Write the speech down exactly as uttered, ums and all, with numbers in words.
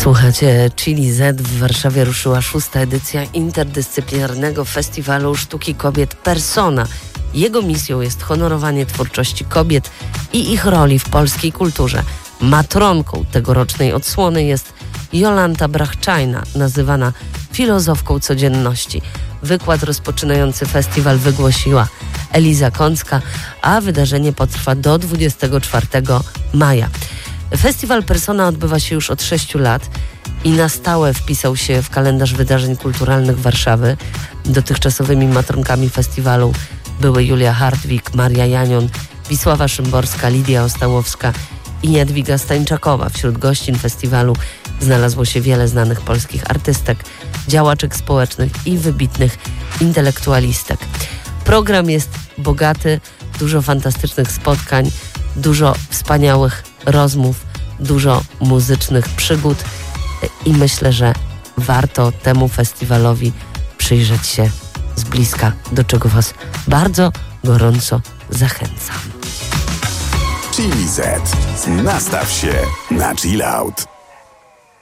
Słuchajcie, Chili Z. W Warszawie ruszyła szósta edycja interdyscyplinarnego festiwalu sztuki kobiet Persona. Jego misją jest honorowanie twórczości kobiet i ich roli w polskiej kulturze. Matronką tegorocznej odsłony jest Jolanta Brachczajna, nazywana filozofką codzienności. Wykład rozpoczynający festiwal wygłosiła Eliza Kącka, a wydarzenie potrwa do dwudziestego czwartego maja. Festiwal Persona odbywa się już od sześciu lat i na stałe wpisał się w kalendarz wydarzeń kulturalnych Warszawy. Dotychczasowymi matronkami festiwalu były Julia Hartwig, Maria Janion, Wisława Szymborska, Lidia Ostałowska i Jadwiga Stańczakowa. Wśród gościń festiwalu znalazło się wiele znanych polskich artystek, działaczek społecznych i wybitnych intelektualistek. Program jest bogaty, dużo fantastycznych spotkań, dużo wspaniałych rozmów, dużo muzycznych przygód i myślę, że warto temu festiwalowi przyjrzeć się z bliska, do czego Was bardzo gorąco zachęcam. Chili Z. Nastaw się na chill out.